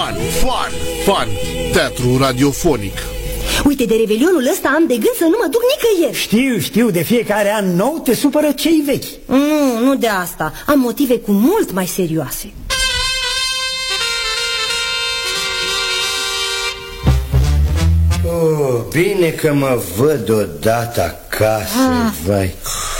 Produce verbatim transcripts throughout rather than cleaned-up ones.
Fun, fun, fun. Teatru radiofonic. Uite, de revelionul ăsta am de gând să nu mă duc nicăieri. Știu, știu, de fiecare an nou te supără cei vechi. Nu, nu de asta. Am motive cu mult mai serioase. Oh, bine că mă văd odată acasă, ah. Vai.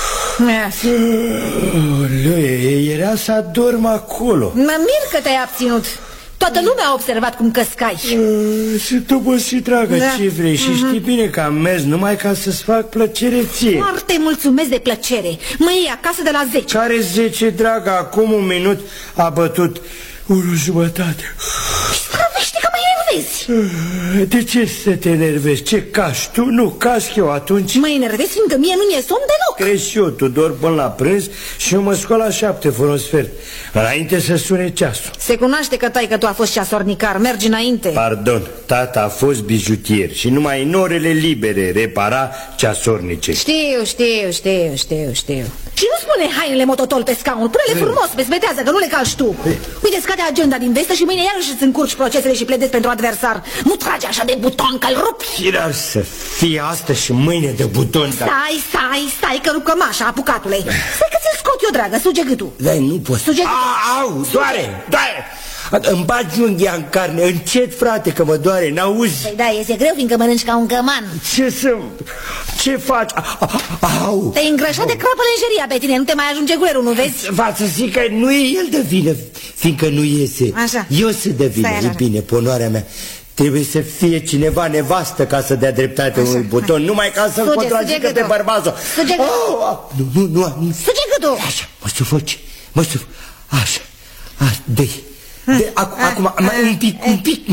Oh, lui, era să adorm acolo. Mă mir că te-ai abținut. Toată lumea a observat cum căscai. uh, Sunt obosit, dragă, da. Ce vrei? Și știi bine că am mers numai ca să-ți fac plăcere ție. Foarte mulțumesc de plăcere. Mă iei acasă de la zece. Care zece, dragă? Acum un minut a bătut unu jumătate. Străvește că mă enervezi. De ce să te enervezi? Ce cași tu? Nu cași eu atunci? Mă enervezi fiindcă mie nu mi-e somn deloc. Crezi și eu, tu dormi până la prânz și eu mă scol la șapte fără un sfert, înainte să sune ceasul. Se cunoaște că taică tu a fost ceasornicar. Mergi înainte. Pardon, tata a fost bijutier și numai în orele libere repara ceasornice. Știu, știu, știu, știu, știu. Și nu spune hainele mototol pe scaun. Pune-le frumos, besbetează, că nu le calci tu. Uite, scade agenda din vestă și mâine iarăși îți încurci procesele și pledezi pentru adversar. Nu trage așa de buton că-l rupi. Dar să fie asta și mâine de buton. Stai, stai, stai, că rup cămașa, apucatule. Stai că ți-l scot eu, dragă, suge gâtul. Da, nu pot. Suge gâtul. Au, doare, doare. Îmi bagi unghia în carne, încet, frate, că mă doare, n-auzi? Păi da, este greu, fiindcă mănânci ca un căman. Ce să... ce faci? Au! Te-ai îngrășat de crapă lenjeria pe tine, nu te mai ajunge gulerul, nu vezi? V-ați să zic că nu e el de vină, fiindcă nu iese. Așa. Eu sunt de vină, e bine, ponoarea mea. Trebuie să fie cineva nevastă ca să dea dreptate așa, unui buton, hai. Numai ca să-l contrazică pe bărbatul. Suge gâtul. Oh, nu, nu, nu, nu. Suge gâtul. Așa, mă sufoci, mă sufoci. Așa, așa, dă-i. De, ac acum, mai un pic, un pic.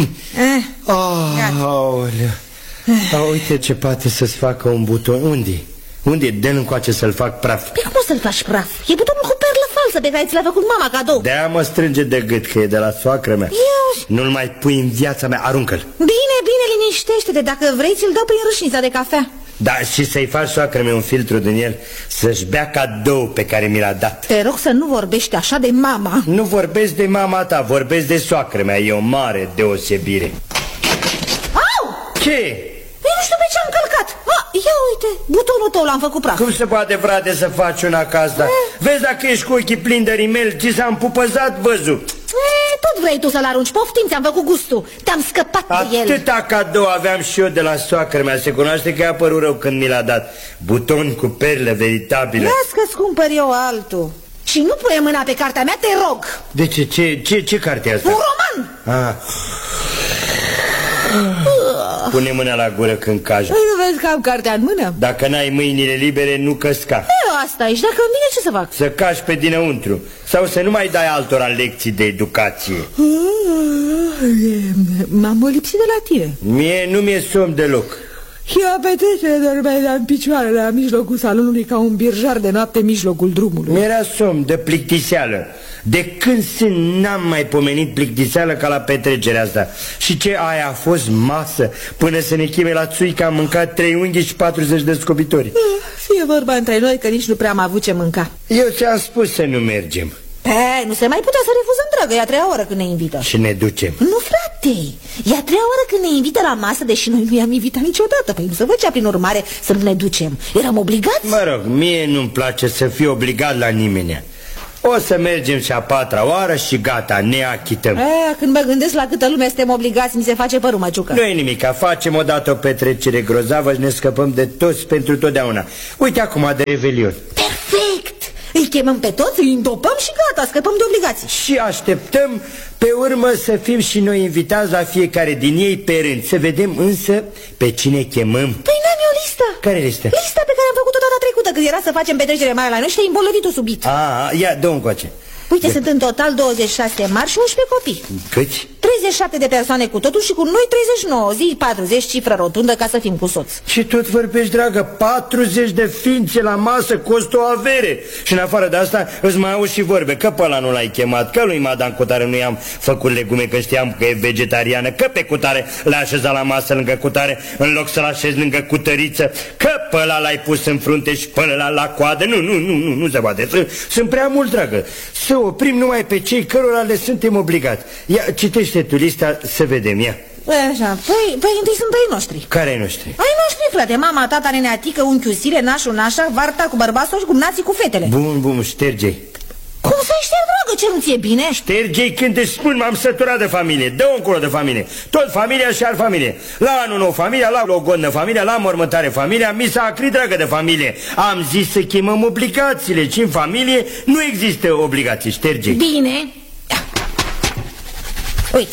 Aoleu. Uite ce poate să-ți facă un buton. Unde-i? Unde-i? Dă-l încoace să-l fac praf. Pe cum să-l faci praf? E butonul cu perlă falsă pe care ți l-a făcut mama cadou. De-aia mă strânge de gât că e de la soacră mea. Nu-l mai pui în viața mea, aruncă-l. Bine, bine, liniștește-te. Dacă vrei, ți-l dau prin râșnița de cafea. Da, și să-i faci soacră mea un filtru din el, să-și bea cadou pe care mi l-a dat. Te rog să nu vorbești așa de mama. Nu vorbesc de mama ta, vorbesc de soacră mea. E o mare deosebire. Au! Ce? Păi nu știu pe ce am călcat. Ah, ia uite, butonul tău l-am făcut praf. Cum se poate, frate, să faci una ca asta? Vezi dacă ești cu ochii plini de rimel, ți s-a împupăzat văzul. E, tot vrei tu să-l arunci, poftim, ți-am făcut gustul. Te-am scăpat de el. Atâta cadou aveam și eu de la soacră mea. Se cunoaște că i-a părut rău când mi l-a dat. Buton cu perle veritabile. Las că-ți cumpăr eu altul. Și nu pune mâna pe cartea mea, te rog. De ce? Ce, ce, ce carte e asta? Un roman. Ah. Pune mâna la gură când caji. Păi nu vezi că am cartea în mână? Dacă n-ai mâinile libere, nu căsca. Eu asta ești, dacă îmi vine ce să fac? Să cași pe dinăuntru. Sau să nu mai dai altora lecții de educație. M-am lipsit de la tine. Mie nu mi-e somn deloc. Eu petrecere dormeam în picioare la mijlocul salonului ca un birjar de noapte în mijlocul drumului. Mi-era somn de plictiseală. De când sunt n-am mai pomenit plictiseală ca la petrecerea asta. Și ce aia a fost masă? Până să ne chime la țuică am mâncat trei unghi și patruzeci de scobitori. Fie vorba între noi că nici nu prea am avut ce mânca. Eu ți-am spus să nu mergem. E, nu se mai putea să refuzăm, dragă, e a treia oră când ne invită. Și ne ducem. Nu, frate, e a treia oră când ne invită la masă, deși noi nu i-am invitat niciodată. Păi nu se făcea prin urmare să nu ne ducem. Eram obligați? Mă rog, mie nu-mi place să fiu obligat la nimeni. O să mergem și a patra oară și gata, ne achităm. E, când mă gândesc la câtă lume suntem obligați, mi se face părul măciucă. Nu e nimica, facem odată o petrecere grozavă și ne scăpăm de toți pentru totdeauna. Uite acum de Revelion. Perfect! Îi chemăm pe toți, îi îndopăm și gata, scăpăm de obligații. Și așteptăm pe urmă să fim și noi invitați la fiecare din ei pe rând. Să vedem însă pe cine chemăm. Păi n-am eu listă. Care listă? Lista pe care am făcut-o data trecută când era să facem petrecere mare la noi și te-ai îmbolnăvit-o subit. A, ia, dă-o încoace. Uite, de... sunt în total douăzeci și șase mari și unsprezece copii. Câți? treizeci și șapte de persoane cu totul și cu noi treizeci și nouă, zi patruzeci, cifră rotundă ca să fim cu soț. Și tot vorbești, dragă, patruzeci de ființe la masă costă o avere. Și în afară de asta îți mai auzi și vorbe, că pe ăla nu l-ai chemat, că lui Madame Cutare nu i-am făcut legume că știam că e vegetariană, că pe Cutare l-a așezat la masă lângă Cutare în loc să-l așezi lângă Cutăriță, că pe ăla l-ai pus în frunte și pe ăla la coadă. Nu, nu, nu, nu, nu se poate. Sunt prea mult, dragă. Să oprim numai pe cei cărora le suntem obligați. Ia, citește tu lista să vedem, ia. Așa, păi, păi întâi sunt ai noștri. Care ai noștri? Ai noștri, frate, mama, tata, neneatică, unchiul Sile, nașul, nașa, varta cu bărbasul și cumnații cu fetele. Bun, bun, șterge-i. Cum să-i șterg, dragă, ce nu ți-e bine? Șterge-i când îți spun, m-am săturat de familie. Dă-o încolo de familie. Tot familia și ar familie. La anul nou familia, la logodnă familia, la mormântare familia. Mi s-a acrit, dragă, de familie. Am zis să chemăm obligațiile. Și în familie nu există obligații. Șterge-i. Bine. Uite,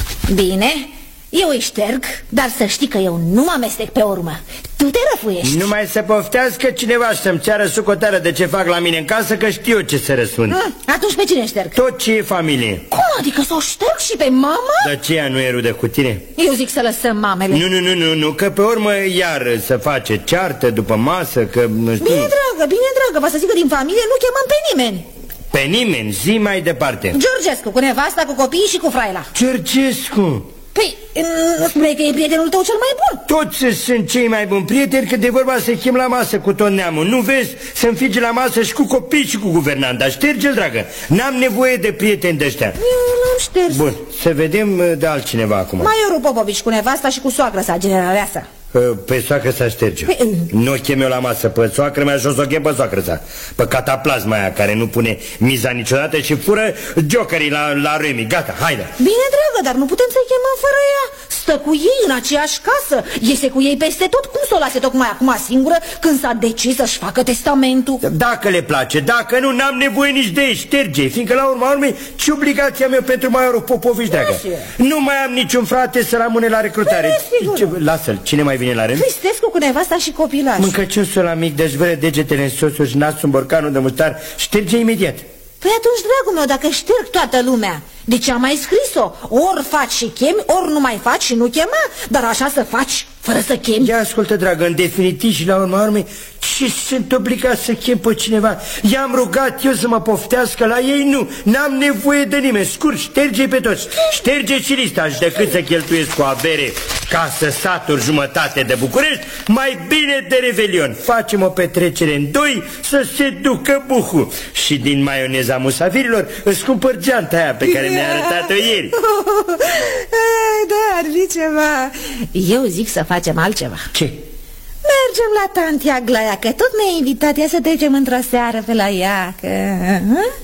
bine, eu îi șterg, dar să știi că eu nu mă amestec pe urmă. Tu te răfuiești. Nu mai să poftească cineva să-mi ceară socoteală de ce fac la mine în casă, că știu eu ce să răspund. mm, Atunci pe cine șterg? Tot ce e familie. Cum adică să o șterg și pe mama? Dar ce ea nu e rudă cu tine? Eu zic să lăsăm mamele. Nu, nu, nu, nu, nu, că pe urmă iar să face ceartă după masă, că nu știu. Bine, dragă, bine, dragă, vă să zic că din familie nu chemăm pe nimeni. Pe nimeni, zi mai departe. Georgescu, cu nevasta, cu copiii și cu fraila. Georgescu? Păi, nu spune că e prietenul tău cel mai bun? Toți sunt cei mai buni prieteni, că de vorba să-i chem la masă cu tot neamul. Nu vezi? Să-mi fige la masă și cu copii și cu guvernanta. Șterge-l, dragă. N-am nevoie de prieteni de ăștia. Eu l-am șters. Bun, să vedem de altcineva acum. Maiorul Popovici cu nevasta și cu soacră sa, generaleasa. Pe soacră să șterge. Păi, nu o chem eu la masă pe soacră mea și o să o chem pe soacră sa. Pe cataplasma aia care nu pune miza niciodată și fură jokerii la, la Remi. Gata, haide. Bine, dragă, dar nu putem să-i chemăm fără ea. Stă cu ei în aceeași casă, iese cu ei peste tot. Cum să o lase tocmai acum singură când s-a decis să-și facă testamentul? Dacă le place, dacă nu, n-am nevoie nici de ei, șterge. Fiindcă la urma urmei, ce obligația mea pentru Maiorul Popovici, dragă? Nu mai am niciun frate să rămâne la recrutare. Lasă-l, cine mai vine la rând? Cristescu cu nevasta și copilași. Mâncăciusul amic, dezvăre degetele în sosul și nasul în borcanul de muștar. Șterge imediat. Păi atunci, dragul meu, dacă șterg toată lumea, de ce am mai scris-o? Ori faci și chemi, ori nu mai faci și nu chema. Dar așa să faci fără să chemi. Ia ascultă, dragă, în definitiv și la urma urmei, ce sunt obligat să chem pe cineva? I-am rugat eu să mă poftească, la ei nu. N-am nevoie de nimeni. Scurt, șterge pe toți. Șterge și lista și decât să cheltuiesc cu avere ca să satur jumătate de București, mai bine de Revelion. Facem o petrecere în doi să se ducă buhul. Și din maioneza musafirilor îți cumpăr geanta aia pe care mi-a arătat-o ieri. Dar, ceva. Eu zic să facem altceva. Ce? Mergem la tanti Aglaia, că tot ne-a invitat ea să trecem într-o seară pe la ea, că...